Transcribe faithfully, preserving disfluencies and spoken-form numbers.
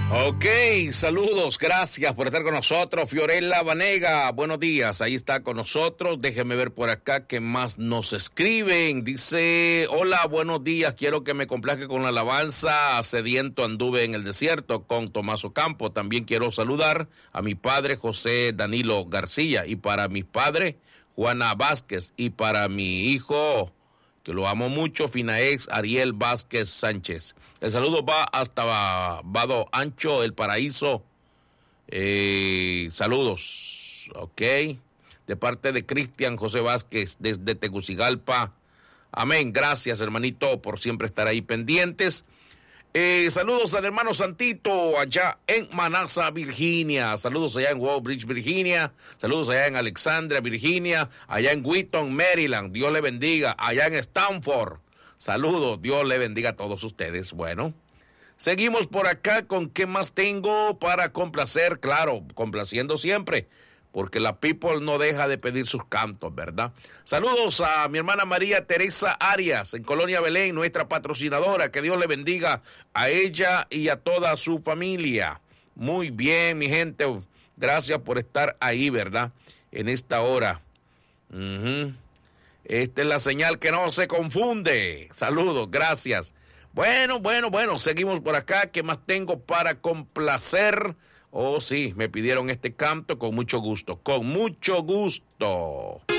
Ok, saludos, gracias por estar con nosotros. Fiorella Vanega, buenos días, ahí está con nosotros. Déjeme ver por acá qué más nos escriben. Dice, hola, buenos días, quiero que me complazca con la alabanza. Sediento anduve en el desierto con Tomás Ocampo. También quiero saludar a mi padre José Danilo García y para mi padre Juana Vázquez y para mi hijo, que lo amo mucho, Finaex Ariel Vázquez Sánchez. El saludo va hasta Vado Ancho, El Paraíso. Eh, saludos, ok. De parte de Cristian José Vázquez desde Tegucigalpa. Amén, gracias hermanito por siempre estar ahí pendientes. Eh, saludos al hermano Santito allá en Manassa, Virginia. Saludos allá en Woodbridge, Virginia. Saludos allá en Alexandria, Virginia. Allá en Wheaton, Maryland. Dios le bendiga. Allá en Stanford. Saludos. Dios le bendiga a todos ustedes. Bueno, seguimos por acá con qué más tengo para complacer. Claro, complaciendo siempre, porque la people no deja de pedir sus cantos, ¿verdad? Saludos a mi hermana María Teresa Arias en Colonia Belén, nuestra patrocinadora. Que Dios le bendiga a ella y a toda su familia. Muy bien, mi gente. Gracias por estar ahí, ¿verdad? En esta hora. Uh-huh. Esta es la señal que no se confunde. Saludos, gracias. Bueno, bueno, bueno, seguimos por acá. ¿Qué más tengo para complacer? Oh, sí, me pidieron este canto con mucho gusto, con mucho gusto.